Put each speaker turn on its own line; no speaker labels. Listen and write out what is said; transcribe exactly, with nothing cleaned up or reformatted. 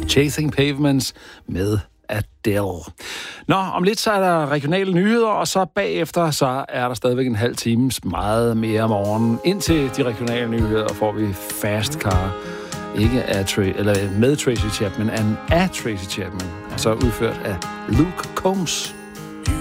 Chasing Pavements med Adele. Nå, om lidt så er der regionale nyheder, og så bagefter så er der stadigvæk en halv times meget mere om morgenen. Indtil de regionale nyheder får vi Fast Car. Ikke af Tra- eller med Tracy Chapman, men af Tracy Chapman. Og så udført af Luke Combs.